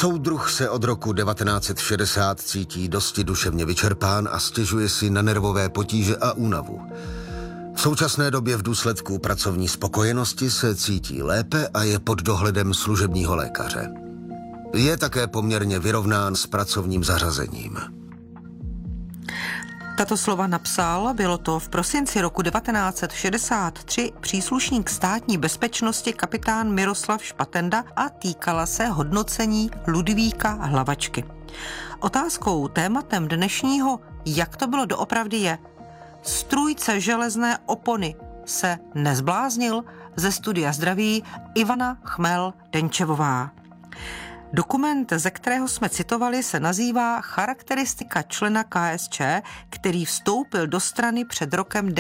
Soudruh se od roku 1960 cítí dosti duševně vyčerpán a stěžuje si na nervové potíže a únavu. V současné době v důsledku pracovní spokojenosti se cítí lépe a je pod dohledem služebního lékaře. Je také poměrně vyrovnán s pracovním zařazením. Tato slova napsal, bylo to v prosinci roku 1963, příslušník státní bezpečnosti kapitán Miroslav Špatenda a týkala se hodnocení Ludvíka Hlavačky. Otázkou, tématem dnešního, jak to bylo doopravdy je, strůjce železné opony se nezbláznil, ze studia zdraví Ivana Chmel-Denčevová. Dokument, ze kterého jsme citovali, se nazývá Charakteristika člena KSČ, který vstoupil do strany před rokem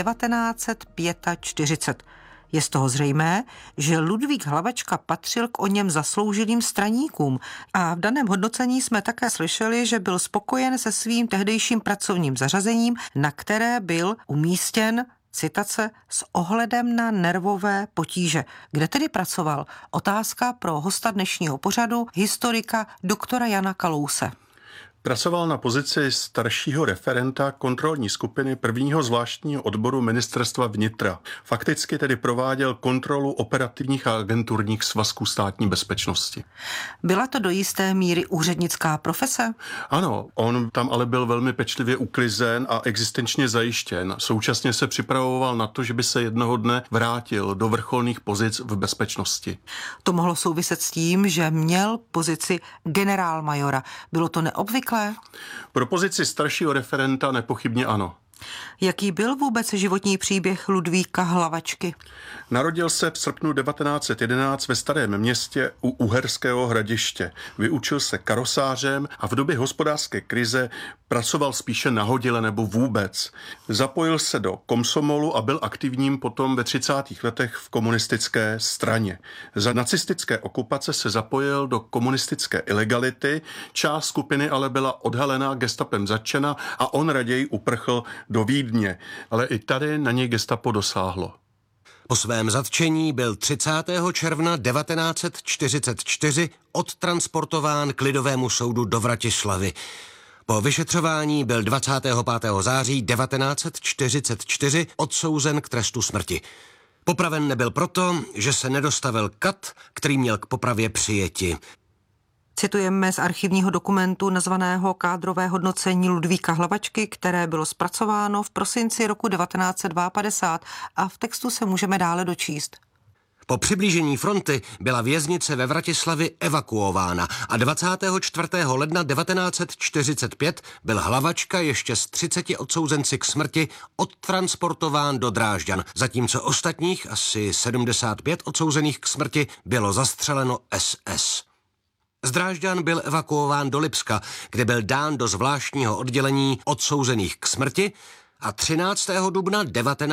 1945. Je z toho zřejmé, že Ludvík Hlavačka patřil k oněm zasloužilým straníkům a v daném hodnocení jsme také slyšeli, že byl spokojen se svým tehdejším pracovním zařazením, na které byl umístěn, citace, s ohledem na nervové potíže. Kde tedy pracoval? Otázka pro hosta dnešního pořadu, historika doktora Jana Kalouse. Pracoval na pozici staršího referenta kontrolní skupiny prvního zvláštního odboru ministerstva vnitra. Fakticky tedy prováděl kontrolu operativních a agenturních svazků státní bezpečnosti. Byla to do jisté míry úřednická profese? Ano, on tam ale byl velmi pečlivě uklizen a existenčně zajištěn. Současně se připravoval na to, že by se jednoho dne vrátil do vrcholných pozic v bezpečnosti. To mohlo souviset s tím, že měl pozici generálmajora. Bylo to neobvyklé? Pro pozici staršího referenta nepochybně ano. Jaký byl vůbec životní příběh Ludvíka Hlavačky? Narodil se v srpnu 1911 ve Starém Městě u Uherského Hradiště. Vyučil se karosářem a v době hospodářské krize pracoval spíše nahodile nebo vůbec. Zapojil se do komsomolu a byl aktivním potom ve 30. letech v komunistické straně. Za nacistické okupace se zapojil do komunistické ilegality, část skupiny ale byla odhalená, gestapem zatčena a on raději uprchl do Vídně. Ale i tady na něj gestapo dosáhlo. Po svém zatčení byl 30. června 1944 odtransportován k Lidovému soudu do Vratislavy. Po vyšetřování byl 25. září 1944 odsouzen k trestu smrti. Popraven nebyl proto, že se nedostavil kat, který měl k popravě přijeti. Citujeme z archivního dokumentu nazvaného Kádrové hodnocení Ludvíka Hlavačky, které bylo zpracováno v prosinci roku 1952 a v textu se můžeme dále dočíst. Po přiblížení fronty byla věznice ve Vratislavi evakuována a 24. ledna 1945 byl Hlavačka ještě s 30 odsouzenci k smrti odtransportován do Drážďan, zatímco ostatních asi 75 odsouzených k smrti bylo zastřeleno SS. Z Drážďan byl evakuován do Lipska, kde byl dán do zvláštního oddělení odsouzených k smrti a 13. dubna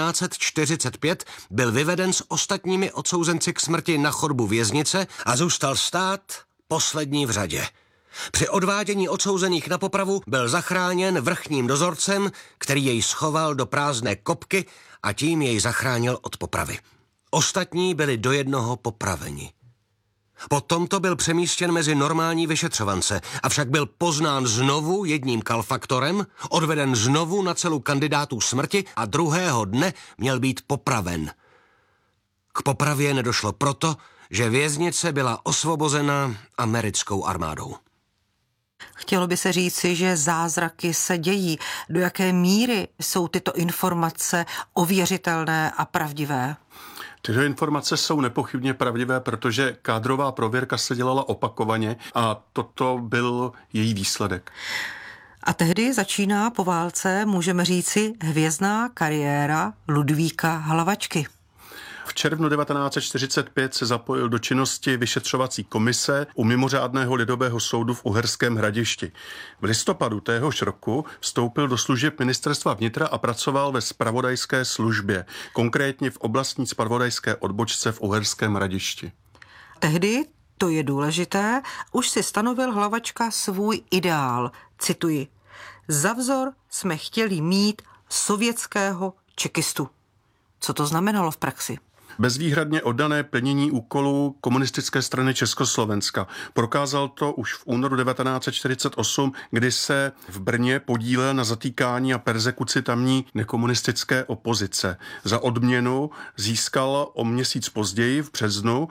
1945 byl vyveden s ostatními odsouzenci k smrti na chodbu věznice a zůstal stát poslední v řadě. Při odvádění odsouzených na popravu byl zachráněn vrchním dozorcem, který jej schoval do prázdné kopky a tím jej zachránil od popravy. Ostatní byli do jednoho popraveni. Po tomto byl přemístěn mezi normální vyšetřovance, avšak byl poznán znovu jedním kalfaktorem, odveden znovu na celu kandidátů smrti a druhého dne měl být popraven. K popravě nedošlo proto, že věznice byla osvobozena americkou armádou. Chtělo by se říci, že zázraky se dějí. Do jaké míry jsou tyto informace ověřitelné a pravdivé? Tyto informace jsou nepochybně pravdivé, protože kádrová prověrka se dělala opakovaně a toto byl její výsledek. A tehdy začíná po válce, můžeme říci, hvězdná kariéra Ludvíka Hlavačky. V červnu 1945 se zapojil do činnosti vyšetřovací komise u mimořádného lidového soudu v Uherském Hradišti. V listopadu téhož roku vstoupil do služeb ministerstva vnitra a pracoval ve zpravodajské službě, konkrétně v oblastní zpravodajské odbočce v Uherském Hradišti. Tehdy, to je důležité, už si stanovil Hlavačka svůj ideál. Cituji: za vzor jsme chtěli mít sovětského čekistu. Co to znamenalo v praxi? Bezvýhradně oddané plnění úkolů Komunistické strany Československa. Prokázal to už v únoru 1948, kdy se v Brně podílel na zatýkání a perzekuci tamní nekomunistické opozice. Za odměnu získal o měsíc později, v březnu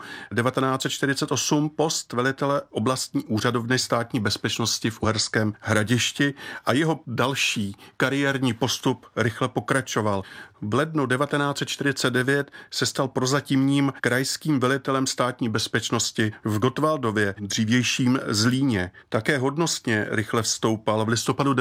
1948, post velitele oblastní úřadovny státní bezpečnosti v Uherském Hradišti a jeho další kariérní postup rychle pokračoval. V lednu 1949 se stal prozatímním krajským velitelem státní bezpečnosti v Gottwaldově, dřívějším Zlíně. Také hodnostně rychle vstoupal. V listopadu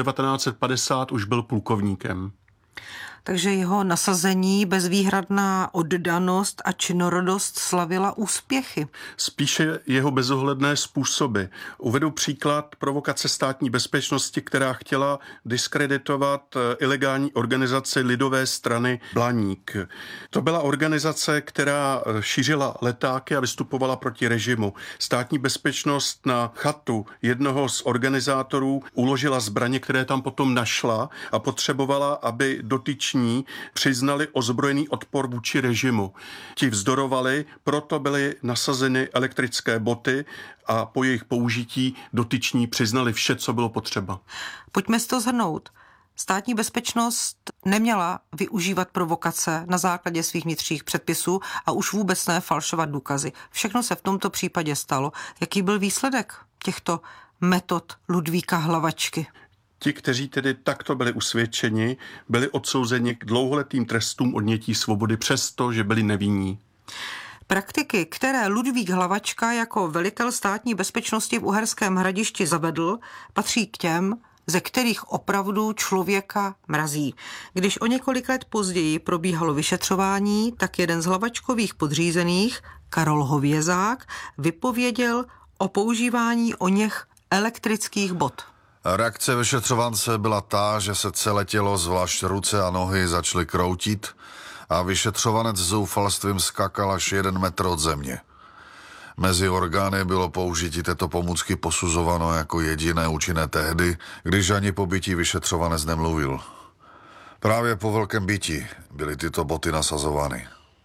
1950 už byl plukovníkem. Takže jeho nasazení, bezvýhradná oddanost a činorodost slavila úspěchy. Spíše jeho bezohledné způsoby. Uvedu příklad provokace státní bezpečnosti, která chtěla diskreditovat ilegální organizaci Lidové strany Blaník. To byla organizace, která šířila letáky a vystupovala proti režimu. Státní bezpečnost na chatu jednoho z organizátorů uložila zbraně, které tam potom našla a potřebovala, aby dotyční přiznali ozbrojený odpor vůči režimu. Ti vzdorovali, proto byly nasazeny elektrické boty a po jejich použití dotyční přiznali vše, co bylo potřeba. Pojďme si to shrnout. Státní bezpečnost neměla využívat provokace na základě svých vnitřních předpisů a už vůbec ne falšovat důkazy. Všechno se v tomto případě stalo. Jaký byl výsledek těchto metod Ludvíka Hlavačky? Ti, kteří tedy takto byli usvědčeni, byli odsouzeni k dlouholetým trestům odnětí svobody přesto, že byli nevinní. Praktiky, které Ludvík Hlavačka jako velitel státní bezpečnosti v Uherském Hradišti zavedl, patří k těm, ze kterých opravdu člověka mrazí. Když o několik let později probíhalo vyšetřování, tak jeden z Hlavačkových podřízených, Karol Hovězák, vypověděl o používání oněch elektrických bot. Reakce vyšetřovance byla ta, že se celé tělo, zvlášť ruce a nohy, začaly kroutit a vyšetřovanec s zoufalstvím skakal až 1 metr od země. Mezi orgány bylo použití této pomůcky posuzováno jako jediné účinné tehdy, když ani po bytí vyšetřovanec nemluvil. Právě po velkém bytí byly tyto boty nasazovány.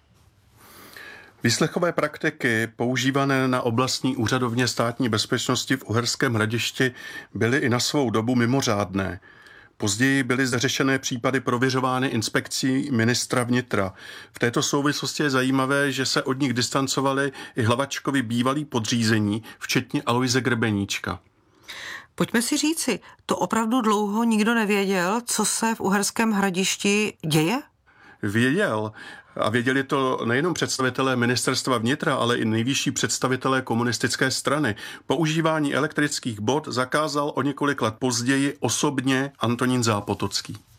Výslechové praktiky používané na oblastní úřadovně státní bezpečnosti v Uherském Hradišti byly i na svou dobu mimořádné. Později byly zřešené případy prověřovány inspekcí ministra vnitra. V této souvislosti je zajímavé, že se od nich distancovali i Hlavačkovi bývalí podřízení, včetně Aloise Grebeníčka. Pojďme si říci, to opravdu dlouho nikdo nevěděl, co se v Uherském Hradišti děje? Věděl. A věděli to nejenom představitelé ministerstva vnitra, ale i nejvyšší představitelé komunistické strany. Používání elektrických bot zakázal o několik let později osobně Antonín Zápotocký.